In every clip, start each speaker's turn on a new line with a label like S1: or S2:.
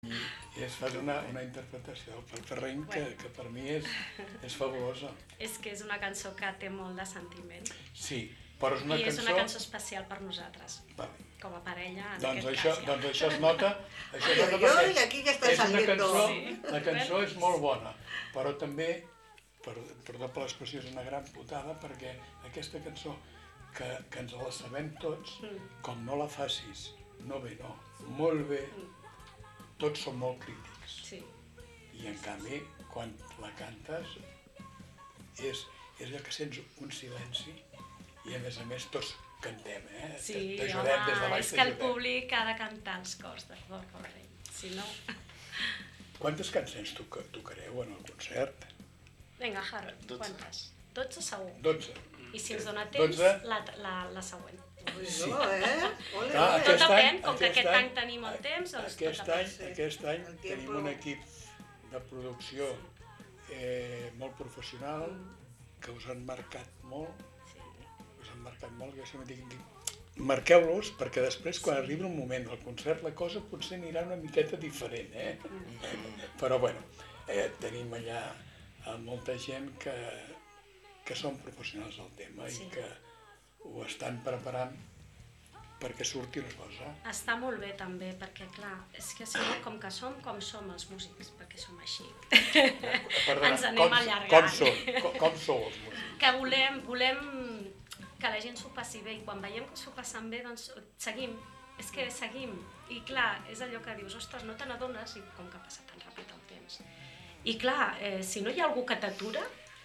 S1: I es fa una interpretació del Pau Ferreny que per mi és fabulosa.
S2: És que és una cançó que té molt de sentiment.
S1: Sí, però és una
S2: I
S1: cançó...
S2: és una cançó especial per nosaltres, com a parella, en aquest cas.
S1: Doncs això es nota,
S3: perquè aquí ja està saliendo.
S1: La cançó és molt bona, però també, perdó per l'expressió, és una gran putada, perquè aquesta cançó que ens la sabem tots, com no la facis, no bé, no, molt bé, tots són molt crítics.
S2: Sí.
S1: I en canvi, quan la cantes, és allò que sents un silenci i a més tots cantem,
S2: Sí,
S1: t'ajudem des de baix.
S2: És que el públic ha de cantar els cors de Pau Ferreny, si no...
S1: Quantes cançons tocareu en el concert?
S2: Vinga, Harold, quantes? 12 segur.
S1: 12.
S2: I si ens dona temps, la següent.
S1: Sí.
S2: Tot depèn, com que aquest any tenim el temps, doncs tot depèn.
S1: Aquest any tenim un equip de producció molt professional, que us han marcat molt, que si no dic, marqueu-los, perquè després, quan arribi el moment del concert, la cosa potser anirà una miqueta diferent, Però, bueno, tenim allà molta gent que són professionals del tema i que ho estan preparant perquè surti la cosa.
S2: Està molt bé també, perquè clar, és que si no, com que som els músics, perquè som així, ens anem allargant.
S1: Com sou els músics?
S2: Que volem que la gent s'ho passi bé, i quan veiem que s'ho passen bé, doncs seguim, és que seguim. I clar, és allò que dius, ostres, no te n'adones, i com que passa tan ràpid el temps. I clar, si no hi ha algú que t'atura,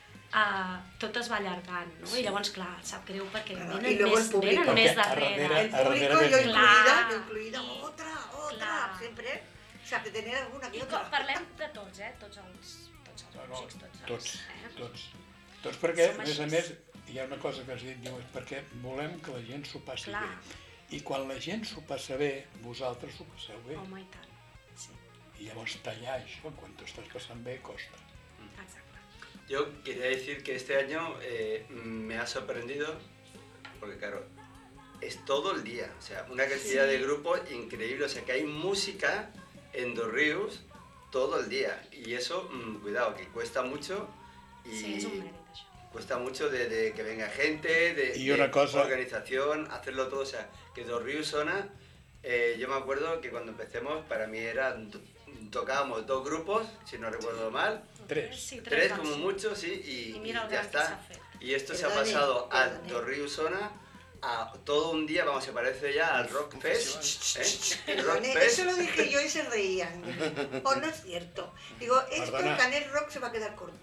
S2: tot es va allargant, no? I llavors, clar, sap greu perquè venen més darrere.
S3: El público, yo incluida, otra, siempre, o sea, que tener alguna que otra.
S2: I parlem de tots, tots els músics,
S1: tots, perquè, a més, hi ha una cosa que has dit, diu, és perquè volem que la gent s'ho passi bé. I quan la gent s'ho passa bé, vosaltres s'ho passeu bé.
S2: Home, i tant, sí.
S1: Y llavors tallar això, quan t'ho estàs passant bé, costa.
S2: Exacte.
S4: Yo quería decir que este año me ha sorprendido, porque claro, es todo el día, o sea, una cantidad de grupos increíble, o sea, que hay música en Dos Ríos todo el día, y eso, cuidado, que cuesta mucho, y cuesta mucho de que venga gente, de organización, hacerlo todo, o sea, que Dos Ríos Sona, yo me acuerdo que cuando empecemos, para mí tocábamos 2 grupos, si no recuerdo mal, 3 como mucho, sí, y ya está. Y esto se ha pasado a Dos Ríos Sona, a todo un día, vamos, se parece ya al Rock Fest.
S3: Eso lo dije yo y se reían. O no es cierto. Digo, esto el Canet Rock se va a quedar corto.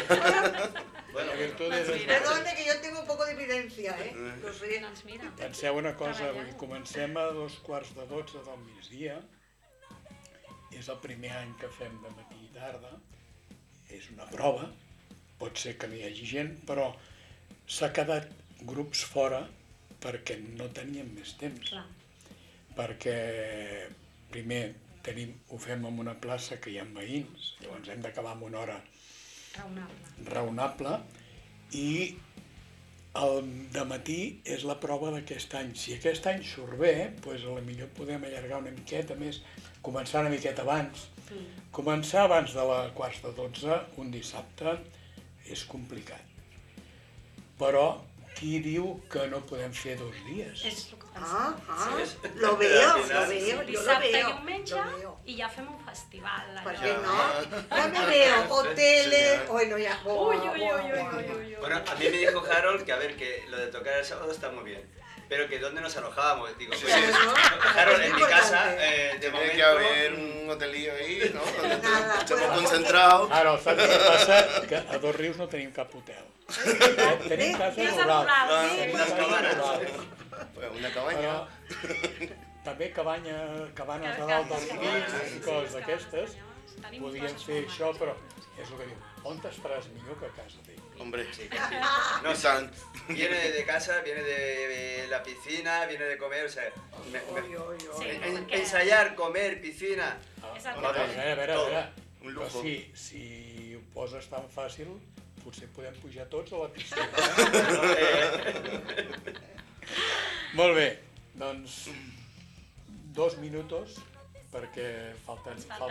S1: Bueno,
S3: perdone que yo tengo un poco de evidencia, Los ríen.
S1: Penseu una cosa, comencem a 11:45 del migdia, és el primer any que fem de matí i tarda, és una prova, pot ser que no hi hagi gent, però s'ha quedat grups fora perquè no teníem més temps. Perquè, primer, ho fem en una plaça que hi ha veïns, llavors hem d'acabar en una hora raonable, i el dematí és la prova d'aquest any. Si aquest any surt bé, doncs potser podem allargar una miqueta més, començar una miqueta abans. Començar abans de 11:45, un dissabte, és complicat. Però qui diu que no podem fer 2 dies?
S2: És el que pensava.
S3: Lo veo.
S2: Dissabte i diumenge, i ja fem un festival.
S3: ¿Por qué no? Ya me veo, hoteles, hoy no ya.
S4: Bueno, a mí me dijo Harold que a ver, que lo de tocar el sábado está muy bien, pero que dónde nos alojábamos. Digo, pues Harold, en mi casa, de momento...
S5: Tiene que haber un hotelillo ahí, ¿no? Donde estemos concentrados.
S1: Ara, el fet que passa que a Dos Rius no tenim cap hotel. Tenim casa rural.
S5: Una cabanya.
S1: També cabanes a dalt dels rius i coses d'aquestes. Podríem fer això, però és el que diu, on estaràs millor que a casa teva?
S5: Hombre,
S4: no, viene de casa, viene de la piscina, viene de comer, o sea, ensayar, comer, piscina.
S1: A veure, si ho poses tan fàcil, potser podem pujar tots a la piscina. Molt bé, doncs 2 minuts perquè falten